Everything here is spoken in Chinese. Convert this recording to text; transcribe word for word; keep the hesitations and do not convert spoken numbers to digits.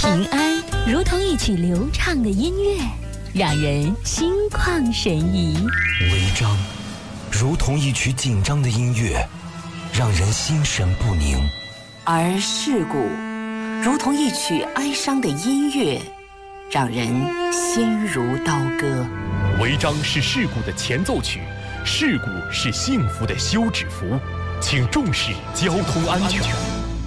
平安如同一曲流畅的音乐，让人心旷神怡； 违章如同一曲紧张的音乐，让人心神不宁； 而事故如同一曲哀伤的音乐，让人心如刀割。 违章是事故的前奏曲，事故是幸福的休止符，请重视交通安全。